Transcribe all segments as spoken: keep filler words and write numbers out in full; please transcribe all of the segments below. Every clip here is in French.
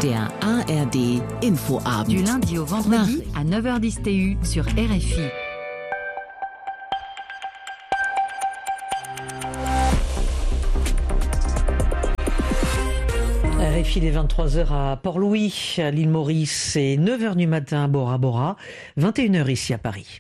Der A R D Infoabend. Du lundi au vendredi à neuf heures dix T U sur R F I. R F I des vingt-trois heures à Port-Louis, à l'île Maurice, et neuf heures du matin à Bora Bora, vingt et une heures ici à Paris.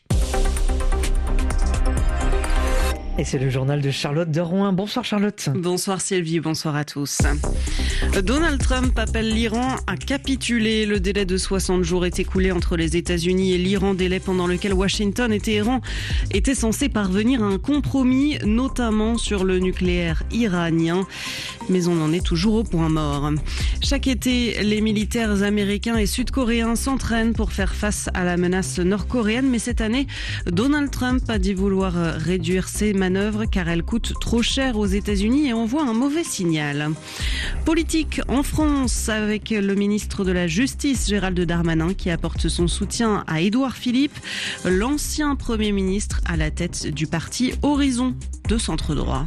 Et c'est le journal de Charlotte de Rouen. Bonsoir Charlotte. Bonsoir Sylvie, bonsoir à tous. Donald Trump appelle l'Iran à capituler. Le délai de soixante jours est écoulé entre les États-Unis et l'Iran, délai pendant lequel Washington et Téhéran étaient censés parvenir à un compromis, notamment sur le nucléaire iranien. Mais on en est toujours au point mort. Chaque été, les militaires américains et sud-coréens s'entraînent pour faire face à la menace nord-coréenne. Mais cette année, Donald Trump a dit vouloir réduire ses manœuvres car elles coûtent trop cher aux États-Unis et envoient un mauvais signal. Politique en France avec le ministre de la Justice, Gérald Darmanin, qui apporte son soutien à Édouard Philippe, l'ancien Premier ministre à la tête du parti Horizon de centre droit.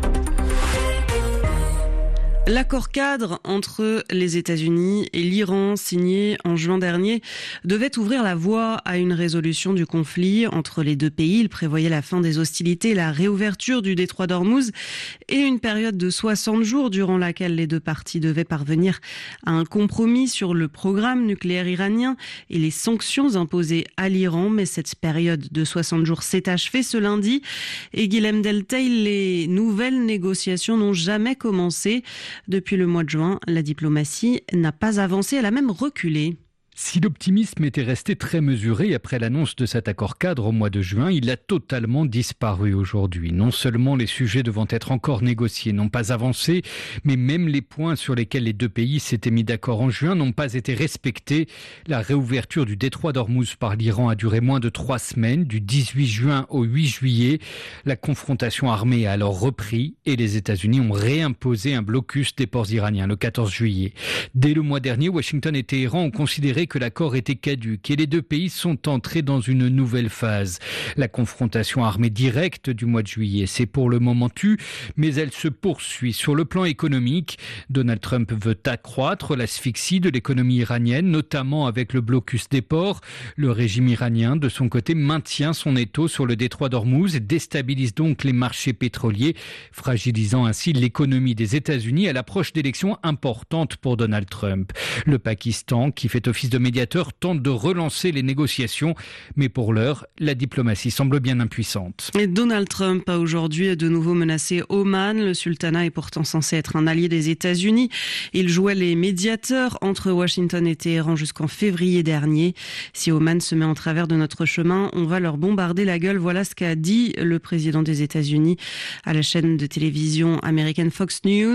L'accord cadre entre les États-Unis et l'Iran, signé en juin dernier, devait ouvrir la voie à une résolution du conflit entre les deux pays. Il prévoyait la fin des hostilités, la réouverture du détroit d'Ormuz et une période de soixante jours durant laquelle les deux parties devaient parvenir à un compromis sur le programme nucléaire iranien et les sanctions imposées à l'Iran. Mais cette période de soixante jours s'est achevée ce lundi et Guilhem Delteil, les nouvelles négociations n'ont jamais commencé. Depuis le mois de juin, la diplomatie n'a pas avancé, elle a même reculé. Si l'optimisme était resté très mesuré après l'annonce de cet accord cadre au mois de juin, il a totalement disparu aujourd'hui. Non seulement les sujets devant être encore négociés n'ont pas avancé, mais même les points sur lesquels les deux pays s'étaient mis d'accord en juin n'ont pas été respectés. La réouverture du détroit d'Ormuz par l'Iran a duré moins de trois semaines, du dix-huit juin au huit juillet. La confrontation armée a alors repris et les États-Unis ont réimposé un blocus des ports iraniens le quatorze juillet. Dès le mois dernier, Washington et Téhéran ont considéré que l'accord était caduc et les deux pays sont entrés dans une nouvelle phase. La confrontation armée directe du mois de juillet s'est pour le moment tue, mais elle se poursuit. Sur le plan économique, Donald Trump veut accroître l'asphyxie de l'économie iranienne, notamment avec le blocus des ports. Le régime iranien, de son côté, maintient son étau sur le détroit d'Ormuz et déstabilise donc les marchés pétroliers, fragilisant ainsi l'économie des États-Unis à l'approche d'élections importantes pour Donald Trump. Le Pakistan, qui fait office de médiateur, tente de relancer les négociations, mais pour l'heure, la diplomatie semble bien impuissante. Et Donald Trump a aujourd'hui de nouveau menacé Oman. Le sultanat est pourtant censé être un allié des États-Unis. Il jouait les médiateurs entre Washington et Téhéran jusqu'en février dernier. Si Oman se met en travers de notre chemin, on va leur bombarder la gueule. Voilà ce qu'a dit le président des États-Unis à la chaîne de télévision américaine Fox News.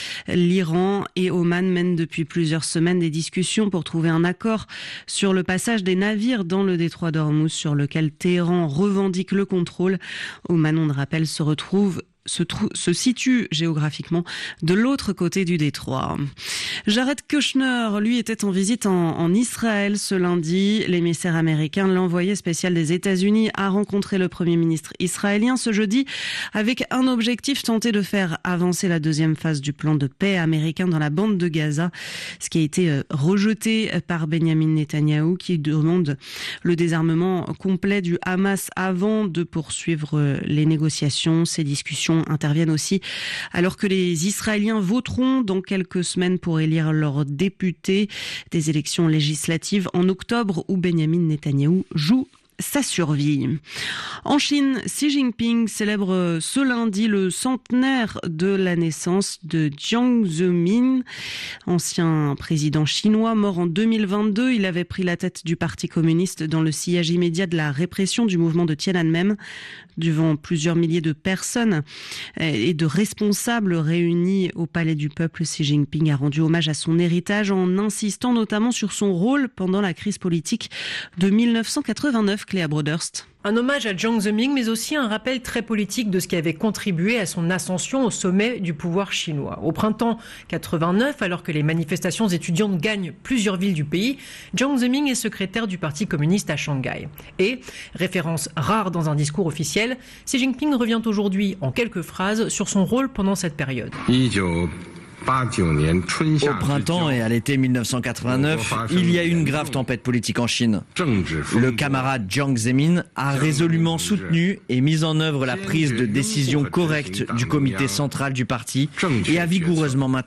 L'Iran et Oman mènent depuis plusieurs semaines des discussions pour trouver un accord sur le passage des navires dans le détroit d'Ormuz sur lequel Téhéran revendique le contrôle. Oman, on le rappelle, se retrouve Se, trou- se situe géographiquement de l'autre côté du détroit. Jared Kushner, lui, était en visite en, en Israël ce lundi. L'émissaire américain, l'envoyé spécial des États-Unis, a rencontré le Premier ministre israélien ce jeudi avec un objectif, tenter de faire avancer la deuxième phase du plan de paix américain dans la bande de Gaza, ce qui a été rejeté par Benjamin Netanyahou, qui demande le désarmement complet du Hamas avant de poursuivre les négociations. Ces discussions interviennent aussi alors que les Israéliens voteront dans quelques semaines pour élire leurs députés, des élections législatives en octobre où Benjamin Netanyahou joue sa survie. En Chine, Xi Jinping célèbre ce lundi le centenaire de la naissance de Jiang Zemin, ancien président chinois mort en deux mille vingt-deux. Il avait pris la tête du Parti communiste dans le sillage immédiat de la répression du mouvement de Tiananmen. Devant plusieurs milliers de personnes et de responsables réunis au Palais du Peuple, Xi Jinping a rendu hommage à son héritage en insistant notamment sur son rôle pendant la crise politique de mille neuf cent quatre-vingt-neuf. Cléa Broderst. Un hommage à Jiang Zemin, mais aussi un rappel très politique de ce qui avait contribué à son ascension au sommet du pouvoir chinois. Au printemps quatre-vingt-neuf, alors que les manifestations étudiantes gagnent plusieurs villes du pays, Jiang Zemin est secrétaire du Parti communiste à Shanghai. Et, référence rare dans un discours officiel, Xi Jinping revient aujourd'hui en quelques phrases sur son rôle pendant cette période. Au printemps et à l'été mille neuf cent quatre-vingt-neuf, il y a eu une grave tempête politique en Chine. Le camarade Jiang Zemin a résolument soutenu et mis en œuvre la prise de décision correcte du comité central du parti et a vigoureusement maintenu